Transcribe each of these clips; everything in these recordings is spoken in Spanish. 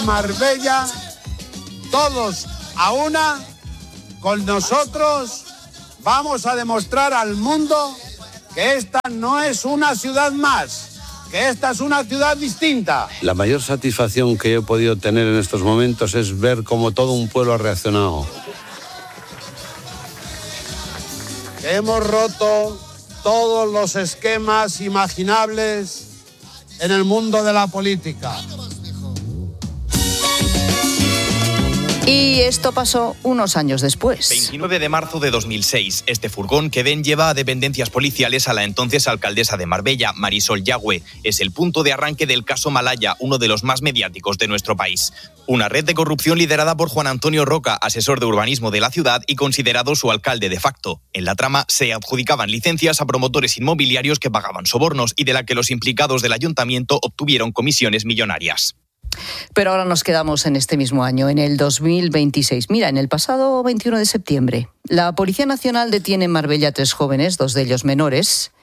Marbella, todos a una, con nosotros vamos a demostrar al mundo que esta no es una ciudad más, que esta es una ciudad distinta. La mayor satisfacción que he podido tener en estos momentos es ver cómo todo un pueblo ha reaccionado. Hemos roto todos los esquemas imaginables en el mundo de la política. Y esto pasó unos años después. 29 de marzo de 2006. Este furgón que ven lleva a dependencias policiales a la entonces alcaldesa de Marbella, Marisol Yagüe. Es el punto de arranque del caso Malaya, uno de los más mediáticos de nuestro país. Una red de corrupción liderada por Juan Antonio Roca, asesor de urbanismo de la ciudad y considerado su alcalde de facto. En la trama se adjudicaban licencias a promotores inmobiliarios que pagaban sobornos y de la que los implicados del ayuntamiento obtuvieron comisiones millonarias. Pero ahora nos quedamos en este mismo año, en el 2026. Mira, en el pasado 21 de septiembre, la Policía Nacional detiene en Marbella a 3 jóvenes, 2 de ellos menores.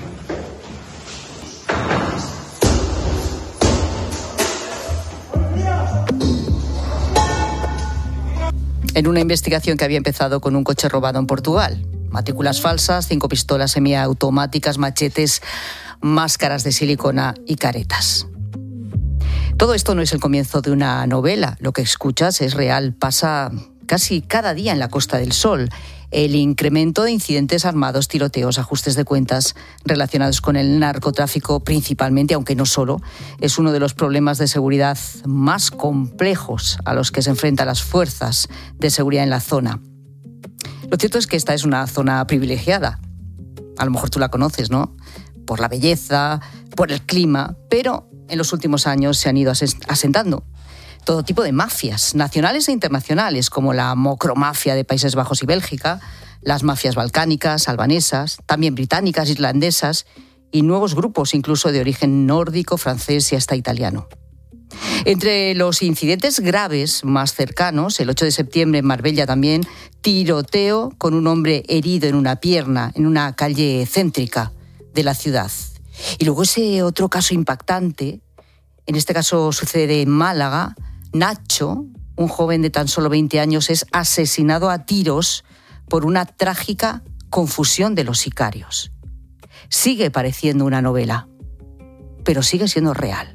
En una investigación que había empezado con un coche robado en Portugal. Matrículas falsas, 5 pistolas semiautomáticas, machetes, máscaras de silicona y caretas. Todo esto no es el comienzo de una novela. Lo que escuchas es real. Pasa casi cada día en la Costa del Sol. El incremento de incidentes armados, tiroteos, ajustes de cuentas relacionados con el narcotráfico principalmente, aunque no solo, es uno de los problemas de seguridad más complejos a los que se enfrentan las fuerzas de seguridad en la zona. Lo cierto es que esta es una zona privilegiada. A lo mejor tú la conoces, ¿no? Por la belleza, por el clima, pero en los últimos años se han ido asentando todo tipo de mafias, nacionales e internacionales, como la mocromafia de Países Bajos y Bélgica, las mafias balcánicas, albanesas, también británicas, irlandesas, y nuevos grupos, incluso de origen nórdico, francés y hasta italiano. Entre los incidentes graves más cercanos, el 8 de septiembre en Marbella también, tiroteo con un hombre herido en una pierna, en una calle céntrica de la ciudad. Y luego ese otro caso impactante, en este caso sucede en Málaga. Nacho, un joven de tan solo 20 años, es asesinado a tiros por una trágica confusión de los sicarios. Sigue pareciendo una novela, pero sigue siendo real.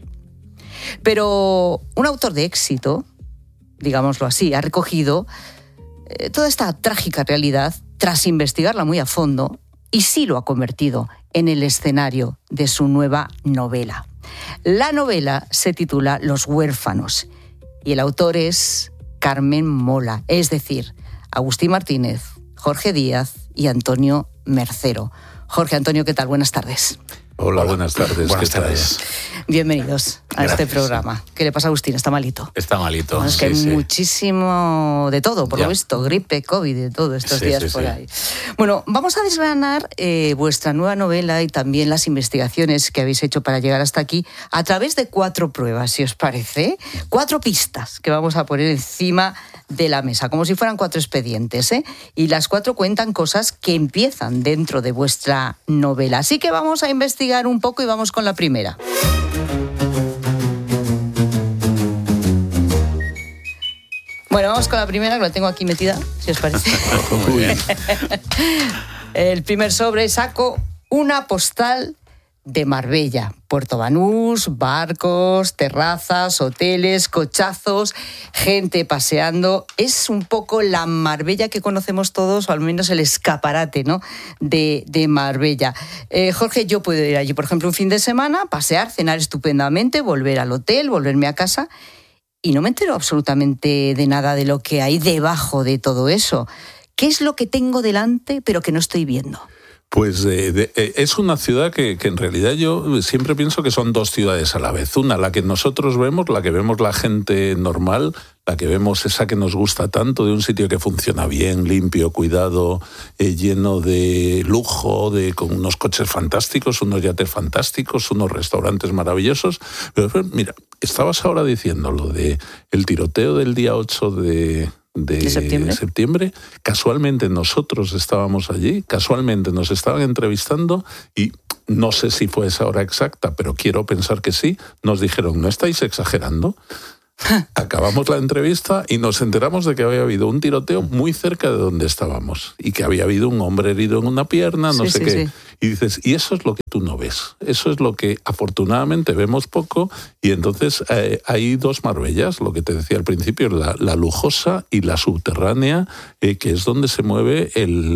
Pero un autor de éxito, digámoslo así, ha recogido toda esta trágica realidad tras investigarla muy a fondo y sí lo ha convertido en el escenario de su nueva novela. La novela se titula Los huérfanos y el autor es Carmen Mola, es decir, Agustín Martínez, Jorge Díaz y Antonio Mercero. Jorge, Antonio, ¿qué tal? Buenas tardes. Hola, buenas tardes. Buenas ¿Qué tal? tardes. Bienvenidos a este programa. ¿Qué le pasa a Agustín? ¿Está malito? Está malito. Bueno, es que hay muchísimo de todo, por lo visto, gripe, COVID, de todo estos días por ahí. Bueno, vamos a desgranar vuestra nueva novela y también las investigaciones que habéis hecho para llegar hasta aquí a través de 4 pruebas, si os parece. 4 pistas que vamos a poner encima de la mesa, como si fueran 4 expedientes, ¿eh? Y las 4 cuentan cosas que empiezan dentro de vuestra novela. Así que vamos a investigar un poco y vamos con la primera. Bueno, vamos con la primera, que la tengo aquí metida, si os parece. Muy bien. El primer sobre, saco una postal de Marbella. Puerto Banús, barcos, terrazas, hoteles, cochazos, gente paseando. Es un poco la Marbella que conocemos todos, o al menos el escaparate, ¿no?, de Marbella. Jorge, yo puedo ir allí, por ejemplo, un fin de semana, pasear, cenar estupendamente, volver al hotel, volverme a casa, y no me entero absolutamente de nada de lo que hay debajo de todo eso. ¿Qué es lo que tengo delante pero que no estoy viendo? Pues es una ciudad que en realidad yo siempre pienso que son 2 ciudades a la vez. Una, la que nosotros vemos, la que vemos la gente normal, la que vemos esa que nos gusta tanto, de un sitio que funciona bien, limpio, cuidado, lleno de lujo, con unos coches fantásticos, unos yates fantásticos, unos restaurantes maravillosos. Pero mira, estabas ahora diciendo lo de el tiroteo del día 8 de septiembre. Casualmente nosotros estábamos allí, casualmente nos estaban entrevistando y no sé si fue esa hora exacta, pero quiero pensar que sí. Nos dijeron, ¿no estáis exagerando? Acabamos la entrevista y nos enteramos de que había habido un tiroteo muy cerca de donde estábamos y que había habido un hombre herido en una pierna, no sé qué. Sí. Y dices, y eso es lo que tú no ves. Eso es lo que afortunadamente vemos poco. Y entonces hay dos Marbellas, lo que te decía al principio, la lujosa y la subterránea, que es donde se mueve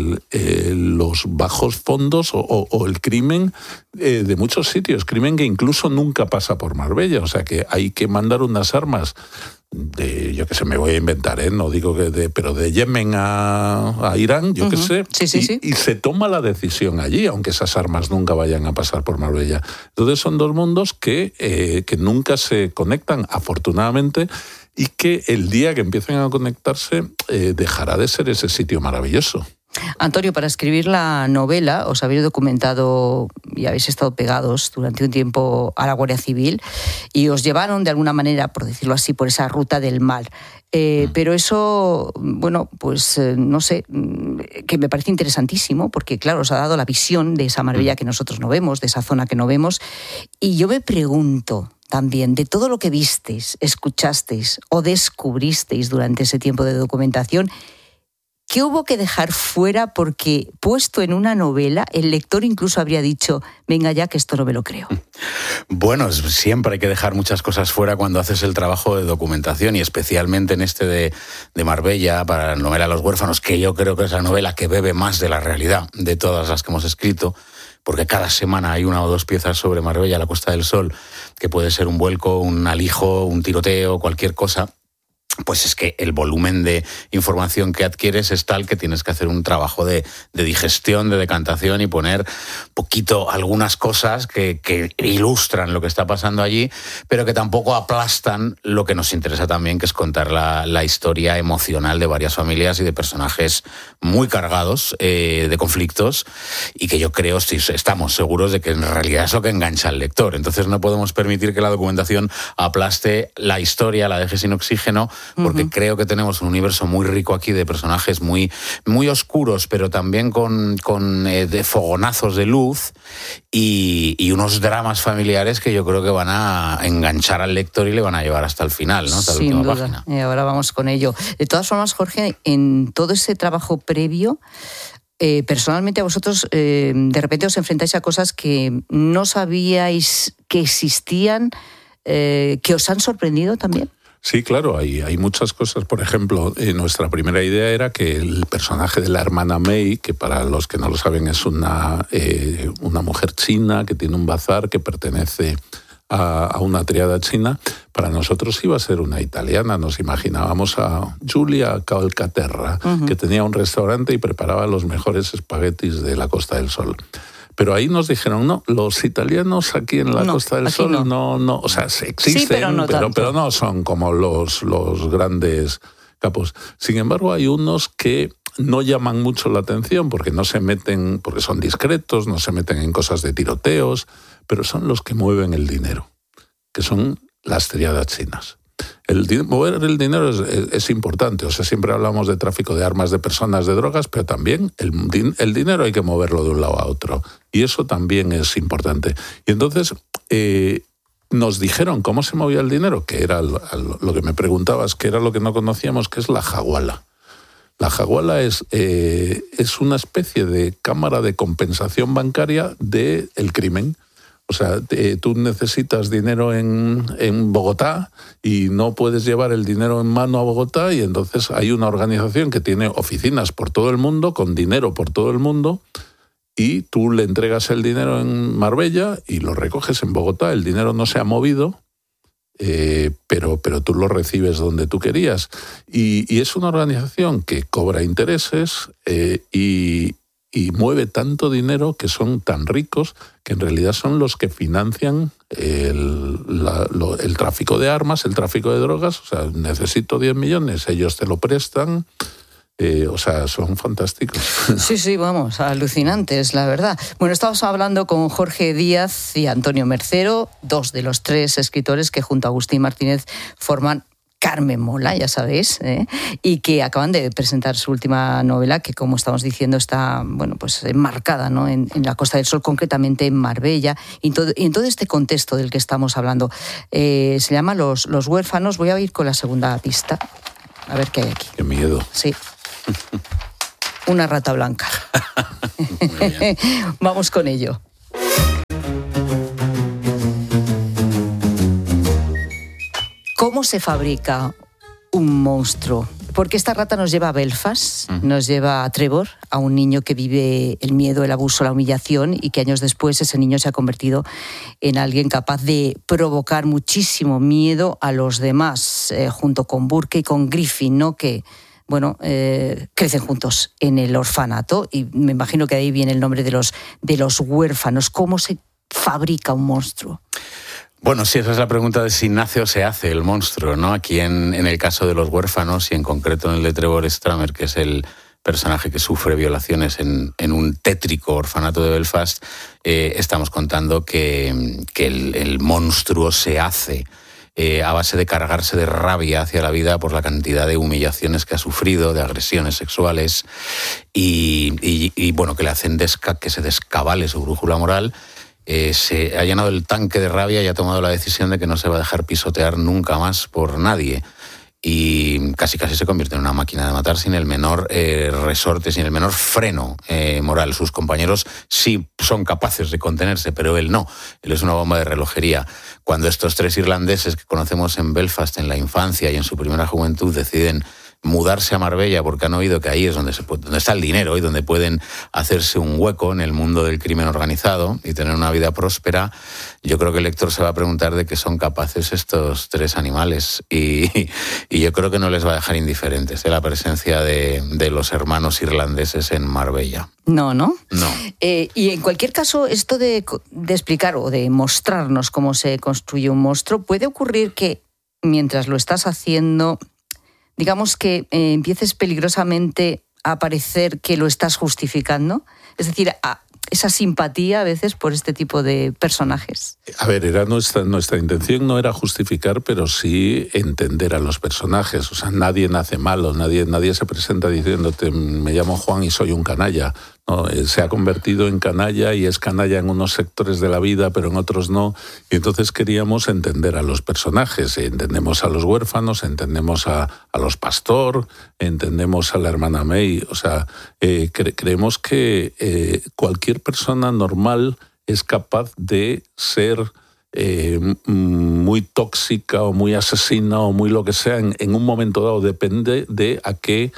los bajos fondos o el crimen de muchos sitios. Crimen que incluso nunca pasa por Marbella. O sea que hay que mandar unas armas yo qué sé, me voy a inventar, no digo pero de Yemen a Irán, yo qué sé, y se toma la decisión allí, aunque esas armas nunca vayan a pasar por Marbella. Entonces son dos mundos que nunca se conectan, afortunadamente, y que el día que empiecen a conectarse dejará de ser ese sitio maravilloso. Antonio, para escribir la novela os habéis documentado y habéis estado pegados durante un tiempo a la Guardia Civil y os llevaron de alguna manera, por decirlo así, por esa ruta del mal. Pero eso, bueno, pues no sé, que me parece interesantísimo porque, claro, os ha dado la visión de esa Marbella que nosotros no vemos, de esa zona que no vemos. Y yo me pregunto también, de todo lo que visteis, escuchasteis o descubristeis durante ese tiempo de documentación, ¿qué hubo que dejar fuera? Porque puesto en una novela, el lector incluso habría dicho, venga ya que esto no me lo creo. Bueno, siempre hay que dejar muchas cosas fuera cuando haces el trabajo de documentación y especialmente en este de Marbella, para la novela Los huérfanos, que yo creo que es la novela que bebe más de la realidad de todas las que hemos escrito, porque cada semana hay una o dos piezas sobre Marbella, la Costa del Sol, que puede ser un vuelco, un alijo, un tiroteo, cualquier cosa. Pues es que el volumen de información que adquieres es tal que tienes que hacer un trabajo de digestión, de decantación y poner poquito algunas cosas que ilustran lo que está pasando allí, pero que tampoco aplastan lo que nos interesa también, que es contar la historia emocional de varias familias y de personajes muy cargados de conflictos y que yo creo, estamos seguros de que en realidad es lo que engancha al lector. Entonces no podemos permitir que la documentación aplaste la historia, la deje sin oxígeno, porque creo que tenemos un universo muy rico aquí de personajes muy, muy oscuros, pero también con de fogonazos de luz y unos dramas familiares que yo creo que van a enganchar al lector y le van a llevar hasta el final, ¿no? Hasta la última página. Y ahora vamos con ello. De todas formas, Jorge, en todo ese trabajo previo, personalmente a vosotros de repente os enfrentáis a cosas que no sabíais que existían, que os han sorprendido también. Sí, claro, hay muchas cosas. Por ejemplo, nuestra primera idea era que el personaje de la hermana May, que para los que no lo saben es una mujer china que tiene un bazar que pertenece a una triada china, para nosotros iba a ser una italiana. Nos imaginábamos a Giulia Calcaterra, que tenía un restaurante y preparaba los mejores espaguetis de la Costa del Sol. Pero ahí nos dijeron, no, los italianos aquí en la Costa del Sol no, o sea, existen, sí, pero no son como los grandes capos. Sin embargo, hay unos que no llaman mucho la atención porque no se meten, porque son discretos, no se meten en cosas de tiroteos, pero son los que mueven el dinero, que son las triadas chinas. Mover el dinero es importante, o sea, siempre hablamos de tráfico de armas, de personas, de drogas, pero también el dinero hay que moverlo de un lado a otro, y eso también es importante. Y entonces nos dijeron cómo se movía el dinero, que era lo que me preguntabas, que era lo que no conocíamos, que es la jaguala. La jaguala es una especie de cámara de compensación bancaria del crimen. O sea, tú necesitas dinero en Bogotá y no puedes llevar el dinero en mano a Bogotá, y entonces hay una organización que tiene oficinas por todo el mundo, con dinero por todo el mundo, y tú le entregas el dinero en Marbella y lo recoges en Bogotá. El dinero no se ha movido, pero tú lo recibes donde tú querías. Y es una organización que cobra intereses y mueve tanto dinero, que son tan ricos, que en realidad son los que financian el tráfico de armas, el tráfico de drogas. O sea, necesito 10 millones, ellos te lo prestan. O sea, son fantásticos. Sí, vamos, alucinantes, la verdad. Bueno, estamos hablando con Jorge Díaz y Antonio Mercero, dos de los tres escritores que junto a Agustín Martínez forman Carmen Mola, ya sabéis, y que acaban de presentar su última novela, que como estamos diciendo está, bueno, pues enmarcada, ¿no?, en la Costa del Sol, concretamente en Marbella, y en todo este contexto del que estamos hablando. Se llama Los huérfanos. Voy a ir con la segunda pista, a ver qué hay aquí. Qué miedo. Sí. Una rata blanca. Muy bien. Vamos con ello. ¿Cómo se fabrica un monstruo? Porque esta rata nos lleva a Belfast, nos lleva a Trevor, a un niño que vive el miedo, el abuso, la humillación, y que años después ese niño se ha convertido en alguien capaz de provocar muchísimo miedo a los demás, junto con Burke y con Griffin, ¿no?, que, bueno, crecen juntos en el orfanato, y me imagino que de ahí viene el nombre de los huérfanos. ¿Cómo se fabrica un monstruo? Bueno, sí, esa es la pregunta de si nace o se hace el monstruo, ¿no? Aquí en el caso de Los huérfanos, y en concreto en el de Trevor Stramer, que es el personaje que sufre violaciones en un tétrico orfanato de Belfast, estamos contando que el monstruo se hace a base de cargarse de rabia hacia la vida por la cantidad de humillaciones que ha sufrido, de agresiones sexuales, y bueno, que le hacen que se descabale su brújula moral. Se ha llenado el tanque de rabia y ha tomado la decisión de que no se va a dejar pisotear nunca más por nadie. Y casi se convierte en una máquina de matar sin el menor resorte, sin el menor freno moral. Sus compañeros sí son capaces de contenerse, pero él no. Él es una bomba de relojería. Cuando estos tres irlandeses que conocemos en Belfast en la infancia y en su primera juventud deciden mudarse a Marbella porque han oído que ahí es donde está el dinero y donde pueden hacerse un hueco en el mundo del crimen organizado y tener una vida próspera, yo creo que el lector se va a preguntar de qué son capaces estos tres animales, y yo creo que no les va a dejar indiferentes la presencia de los hermanos irlandeses en Marbella. No. No. Y en cualquier caso, esto de explicar o de mostrarnos cómo se construye un monstruo, puede ocurrir que mientras lo estás haciendo, digamos que empieces peligrosamente a parecer que lo estás justificando. Es decir, esa simpatía a veces por este tipo de personajes. A ver, nuestra intención no era justificar, pero sí entender a los personajes. O sea, nadie nace malo, nadie se presenta diciéndote me llamo Juan y soy un canalla. No, se ha convertido en canalla y es canalla en unos sectores de la vida, pero en otros no. Y entonces queríamos entender a los personajes. Entendemos a los huérfanos, entendemos a los pastor, entendemos a la hermana May. O sea, creemos que cualquier persona normal es capaz de ser muy tóxica o muy asesina o muy lo que sea en un momento dado. Depende de a qué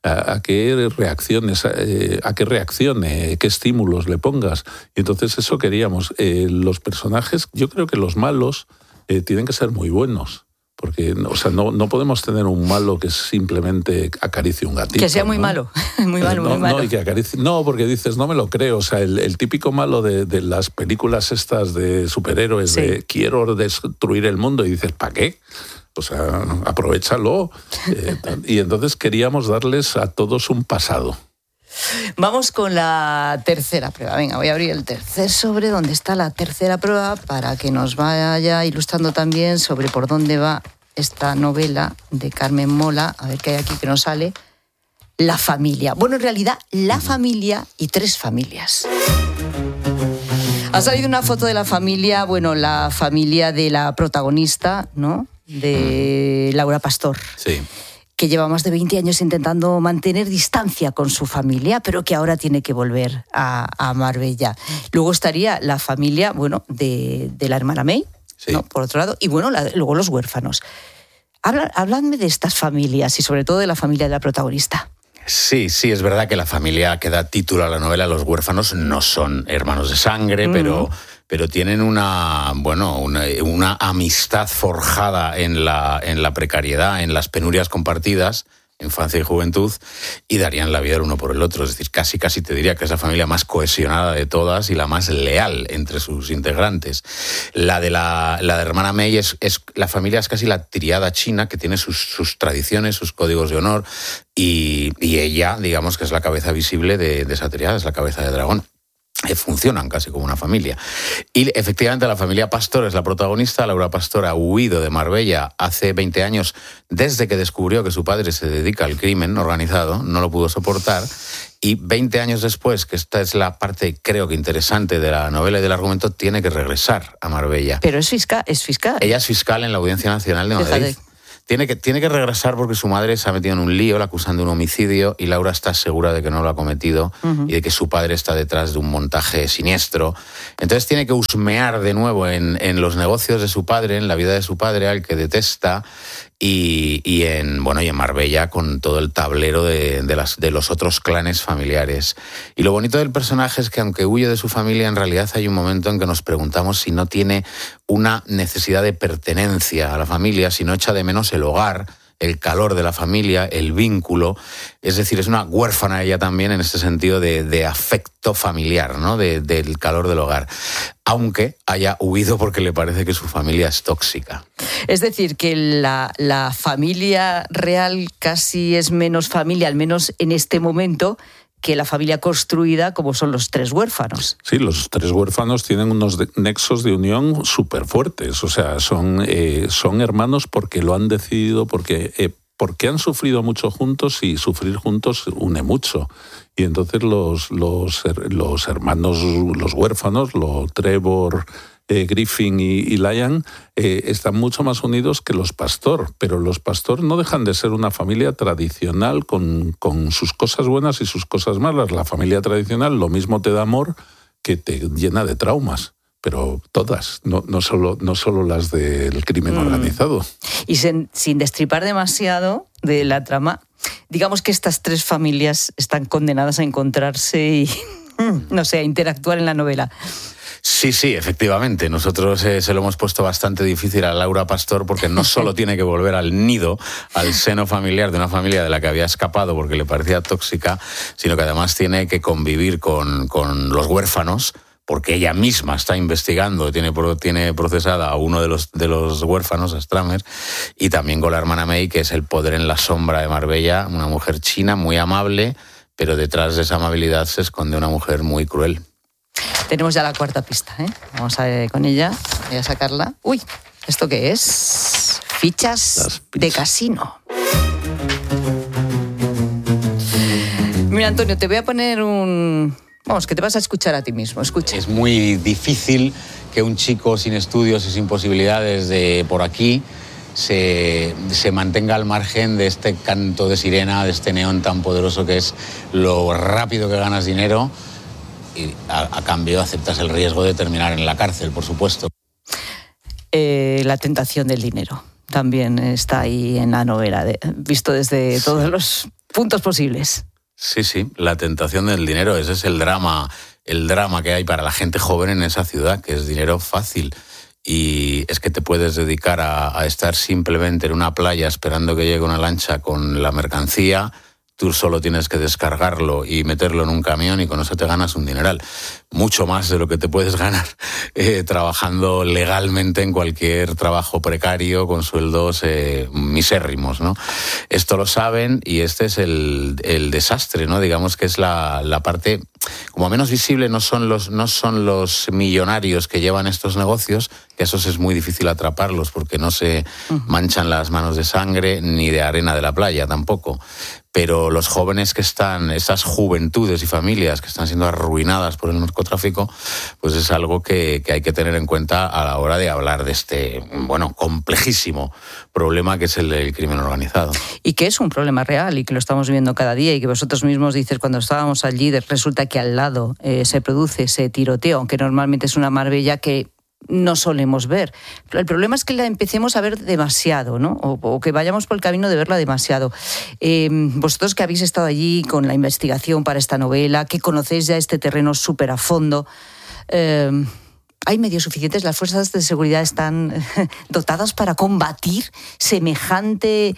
reaccione, qué estímulos le pongas. Y entonces eso queríamos. Los personajes, yo creo que los malos tienen que ser muy buenos. Porque, o sea, no podemos tener un malo que simplemente acaricie un gatito. Que sea muy malo, muy malo. No, y que acaricie. No, porque dices, no me lo creo. O sea, el típico malo de las películas estas de superhéroes, sí, de quiero destruir el mundo, y dices, ¿para qué? O sea, aprovéchalo. Y entonces queríamos darles a todos un pasado. Vamos con la tercera prueba. Venga, voy a abrir el tercer sobre donde está la tercera prueba para que nos vaya ilustrando también sobre por dónde va esta novela de Carmen Mola. A ver qué hay aquí que nos sale. La familia. Bueno, en realidad, la familia y tres familias. Ha salido una foto de la familia, bueno, la familia de la protagonista, ¿no?, de Laura Pastor. Sí. Que lleva más de 20 años intentando mantener distancia con su familia, pero que ahora tiene que volver a Marbella. Luego estaría la familia, bueno, de la hermana May, sí, ¿no?, por otro lado, y bueno, luego los huérfanos. Habladme de estas familias y sobre todo de la familia de la protagonista. Sí, es verdad que la familia que da título a la novela, Los huérfanos, no son hermanos de sangre, pero tienen una amistad forjada en la precariedad, en las penurias compartidas, infancia y juventud, y darían la vida el uno por el otro. Es decir, casi te diría que es la familia más cohesionada de todas y la más leal entre sus integrantes. La de hermana May la familia es casi la tríada china, que tiene sus tradiciones, sus códigos de honor, y ella, digamos que es la cabeza visible de esa tríada, es la cabeza de dragón. funcionan casi como una familia. Y efectivamente la familia Pastor es la protagonista. Laura Pastor ha huido de Marbella hace 20 años, desde que descubrió que su padre se dedica al crimen organizado, no lo pudo soportar, y 20 años después, que esta es la parte creo que interesante de la novela y del argumento, tiene que regresar a Marbella. Pero es fiscal. Ella es fiscal en la Audiencia Nacional de Madrid. Tiene que regresar porque su madre se ha metido en un lío, la acusan de un homicidio, y Laura está segura de que no lo ha cometido y de que su padre está detrás de un montaje siniestro. Entonces tiene que husmear de nuevo en los negocios de su padre, en la vida de su padre, al que detesta, y en Marbella con todo el tablero de los otros clanes familiares. Y lo bonito del personaje es que aunque huye de su familia, en realidad hay un momento en que nos preguntamos si no tiene una necesidad de pertenencia a la familia, si no echa de menos el hogar, el calor de la familia, el vínculo. Es decir, es una huérfana ella también en este sentido de afecto familiar, ¿no? Del calor del hogar, aunque haya huido porque le parece que su familia es tóxica. Es decir, que la familia real casi es menos familia, al menos en este momento, que la familia construida como son los 3 huérfanos. Sí, los 3 huérfanos tienen unos nexos de unión súper fuertes. O sea, son hermanos porque lo han decidido, porque han sufrido mucho juntos, y sufrir juntos une mucho. Y entonces los hermanos, los huérfanos, Trevor, Griffin y Lyon, están mucho más unidos que los Pastor, pero los Pastor no dejan de ser una familia tradicional con sus cosas buenas y sus cosas malas. La familia tradicional lo mismo te da amor que te llena de traumas, pero todas, no solo las del crimen organizado. Y sin destripar demasiado de la trama, digamos que estas 3 familias están condenadas a encontrarse y, no sé, a interactuar en la novela. Sí, efectivamente. Nosotros se lo hemos puesto bastante difícil a Laura Pastor porque no solo tiene que volver al nido, al seno familiar de una familia de la que había escapado porque le parecía tóxica, sino que además tiene que convivir con los huérfanos, porque ella misma está investigando, tiene procesada a uno de los huérfanos, a Stramer, y también con la hermana May, que es el poder en la sombra de Marbella, una mujer china muy amable, pero detrás de esa amabilidad se esconde una mujer muy cruel. Tenemos ya la 4ª pista, ¿eh? Vamos a ir con ella, voy a sacarla. Uy, ¿esto qué es? Fichas de casino. Mira, Antonio, te voy a poner que te vas a escuchar a ti mismo. Escucha. Es muy difícil que un chico sin estudios y sin posibilidades de por aquí se mantenga al margen de este canto de sirena, de este neón tan poderoso que es lo rápido que ganas dinero. Y a cambio aceptas el riesgo de terminar en la cárcel, por supuesto. La tentación del dinero también está ahí en la novela, visto desde todos los puntos posibles. Sí, la tentación del dinero, ese es el drama que hay para la gente joven en esa ciudad, que es dinero fácil. Y es que te puedes dedicar a estar simplemente en una playa esperando que llegue una lancha con la mercancía. Tú solo tienes que descargarlo y meterlo en un camión y con eso te ganas un dineral. Mucho más de lo que te puedes ganar trabajando legalmente en cualquier trabajo precario con sueldos misérrimos, ¿no? Esto lo saben y este es el desastre, ¿no? Digamos que es la parte como menos visible. No son los millonarios que llevan estos negocios, que esos es muy difícil atraparlos porque no se manchan las manos de sangre ni de arena de la playa tampoco. Pero los jóvenes que están, esas juventudes y familias que están siendo arruinadas por el narcotráfico, pues es algo que hay que tener en cuenta a la hora de hablar de este, complejísimo problema que es el del crimen organizado. Y que es un problema real y que lo estamos viendo cada día y que vosotros mismos dices, cuando estábamos allí, resulta que al lado se produce ese tiroteo, aunque normalmente es una Marbella que no solemos ver. El problema es que la empecemos a ver demasiado, ¿no? O que vayamos por el camino de verla demasiado. Vosotros que habéis estado allí con la investigación para esta novela, que conocéis ya este terreno súper a fondo, ¿hay medios suficientes? ¿Las fuerzas de seguridad están dotadas para combatir semejante,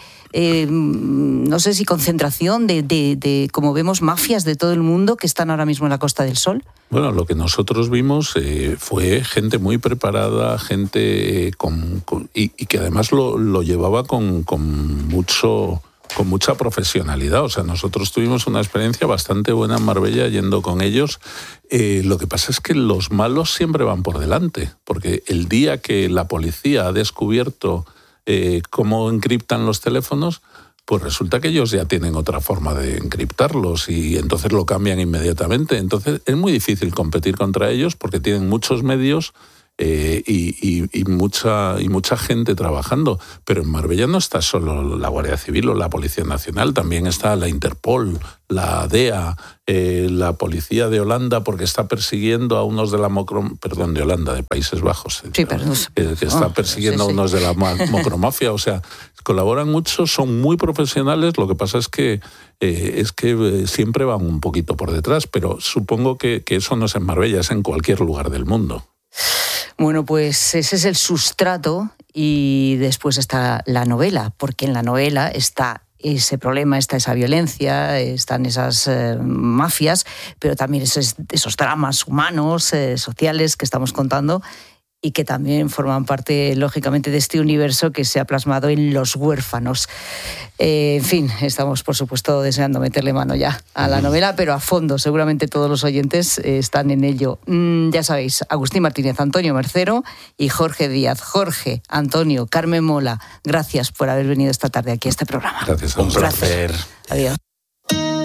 no sé si concentración de, como vemos, mafias de todo el mundo que están ahora mismo en la Costa del Sol? Bueno, lo que nosotros vimos fue gente muy preparada, gente y que además lo llevaba con mucho mucha profesionalidad. O sea, nosotros tuvimos una experiencia bastante buena en Marbella yendo con ellos. Lo que pasa es que los malos siempre van por delante, porque el día que la policía ha descubierto cómo encriptan los teléfonos, pues resulta que ellos ya tienen otra forma de encriptarlos y entonces lo cambian inmediatamente. Entonces es muy difícil competir contra ellos porque tienen muchos medios y mucha gente trabajando. Pero en Marbella no está solo la Guardia Civil o la Policía Nacional, también está la Interpol, la DEA, la Policía de Holanda, porque está persiguiendo a unos de la de Holanda, de Países Bajos, sí, pero que está persiguiendo a unos de la macromafia. O sea, colaboran mucho, son muy profesionales. Lo que pasa es que siempre van un poquito por detrás, pero supongo que eso no es en Marbella, es en cualquier lugar del mundo. Bueno, pues ese es el sustrato y después está la novela, porque en la novela está ese problema, está esa violencia, están esas mafias, pero también esos dramas humanos, sociales que estamos contando y que también forman parte, lógicamente, de este universo que se ha plasmado en Los huérfanos. En fin, estamos, por supuesto, deseando meterle mano ya a la novela, pero a fondo. Seguramente todos los oyentes están en ello. Ya sabéis, Agustín Martínez, Antonio Mercero y Jorge Díaz. Jorge, Antonio, Carmen Mola, gracias por haber venido esta tarde aquí a este programa. Gracias. Un placer. Adiós.